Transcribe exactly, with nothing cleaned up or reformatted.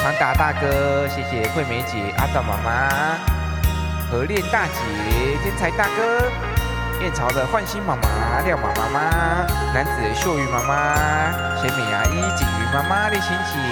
庞达大哥，谢谢惠美姐、阿道妈妈、何恋大姐、天才大哥、燕巢的焕新妈妈、廖妈妈妈、男子秀玉妈妈、贤美阿姨、景瑜妈妈、立新姐。